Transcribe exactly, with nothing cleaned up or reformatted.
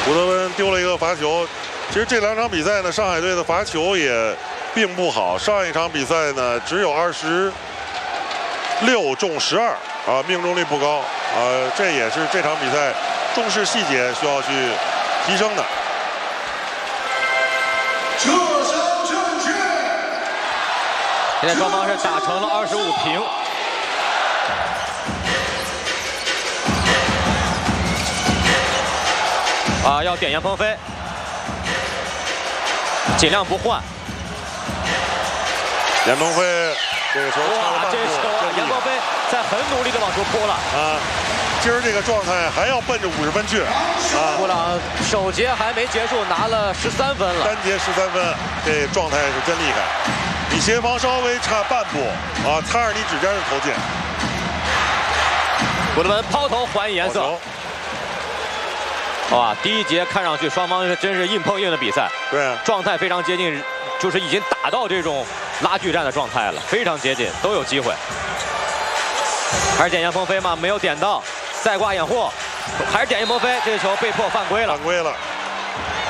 古德温丢了一个罚球。其实这两场比赛呢，上海队的罚球也并不好。上一场比赛呢，只有二十六中十二啊，命中率不高。呃，这也是这场比赛重视细节需要去提升的。 撤销正确。 现在双方是打成了二十五平。 啊，要点严鹏飞，尽量不换。 严鹏飞这个球， 哇，这球啊，严鹏飞在很努力的往出扑了啊！今儿这个状态还要奔着五十分去啊！ 布朗首节还没结束，拿了十三分了， 单节十三分，这状态是真厉害。比协防稍微差半步啊，擦着你指尖就投进。 古德温抛投还以颜色。 哇，第一节看上去双方是真是硬碰硬的比赛， 对、啊， 状态非常接近，就是已经打到这种拉锯战的状态了，非常接近，都有机会。还是点严鹏飞吗？没有点到，再挂掩护，还是点严鹏飞，这个球被迫犯规了。 犯规了。